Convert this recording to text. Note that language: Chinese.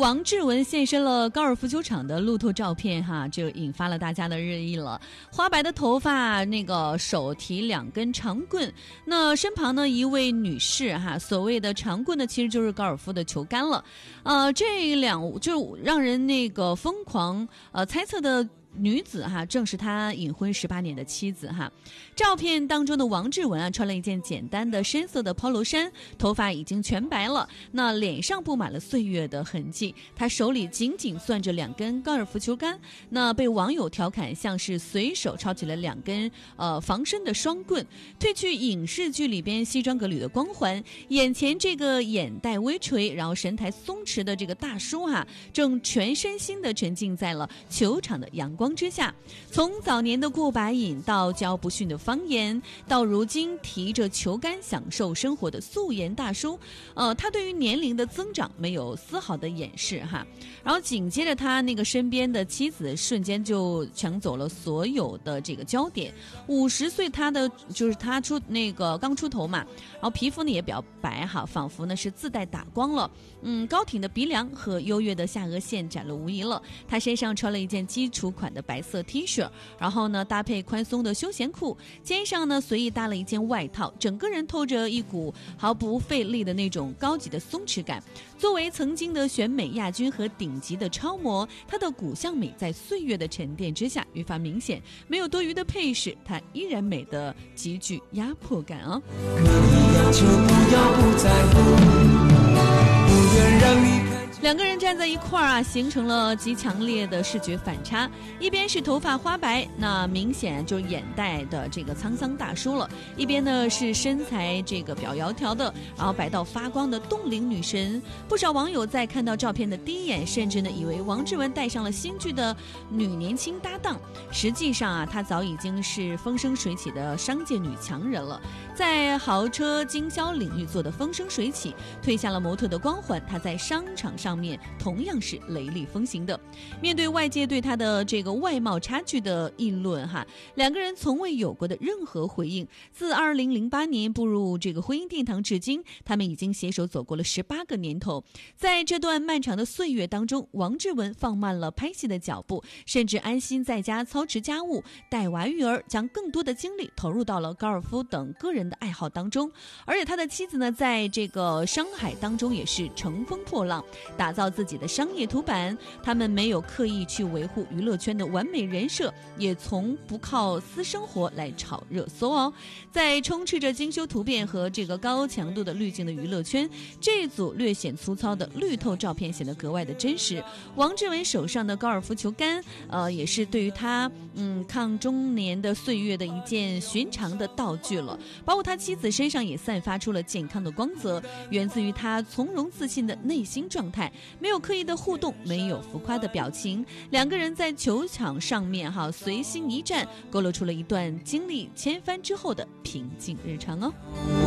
王志文现身了高尔夫球场的路透照片哈，就引发了大家的热议了。花白的头发，手提2根长棍，那身旁呢一位女士哈，所谓的长棍呢其实就是高尔夫的球杆了。这就让人疯狂猜测的女子哈，正是他隐婚18年的妻子哈。照片当中的王志文穿了一件简单的深色的 polo 衫，头发已经全白了，那脸上布满了岁月的痕迹。他手里紧紧攥着2根高尔夫球杆，那被网友调侃像是随手抄起了2根防身的双棍。褪去影视剧里边西装革履的光环，眼前这个眼袋微垂，然后神态松弛的这个大叔哈，正全身心的沉浸在了球场的阳光之下。从早年的过把瘾到桀骜不驯的方言，到如今提着球杆享受生活的素颜大叔，他对于年龄的增长没有丝毫的掩饰哈。然后紧接着他身边的妻子瞬间就抢走了所有的这个焦点。50岁他刚出头嘛，然后皮肤呢也比较白哈，仿佛呢是自带打光了。高挺的鼻梁和优越的下颚线展露无遗了。他身上穿了一件基础款的白色 T 恤，然后呢搭配宽松的休闲裤，肩上呢随意搭了一件外套，整个人透着一股毫不费力的那种高级的松弛感。作为曾经的选美亚军和顶级的超模，他的骨相美在岁月的沉淀之下愈发明显，没有多余的配饰，他依然美得极具压迫感啊。 可以要求不要不在乎，不愿让你 2个人站在一块儿形成了极强烈的视觉反差。一边是头发花白，那明显就是眼袋的这个沧桑大叔了；一边呢是身材比较窈窕的，然后白到发光的冻龄女神。不少网友在看到照片的第一眼，甚至呢以为王志文带上了新剧的女年轻搭档。实际上她早已经是风生水起的商界女强人了，在豪车经销领域做得风生水起，褪下了模特的光环。她在商场上面同样是雷厉风行的。面对外界对他的这个外貌差距的议论哈，2个人从未有过的任何回应。自2008年步入这个婚姻殿堂至今，他们已经携手走过了18个年头。在这段漫长的岁月当中，王志文放慢了拍戏的脚步，甚至安心在家操持家务、带娃育儿，将更多的精力投入到了高尔夫等个人的爱好当中。而且他的妻子呢，在这个商海当中也是乘风破浪，打造自己的商业图版。他们没有刻意去维护娱乐圈的完美人设，也从不靠私生活来炒热搜哦。在充斥着精修图片和这个高强度的滤镜的娱乐圈，这组略显粗糙的绿透照片显得格外的真实。王志文手上的高尔夫球杆，也是对于他抗中年的岁月的一件寻常的道具了。包括他妻子身上也散发出了健康的光泽，源自于他从容自信的内心状态。没有刻意的互动，没有浮夸的表情，2个人在球场上面随心一战，勾勒出了一段经历千帆之后的平静日常哦。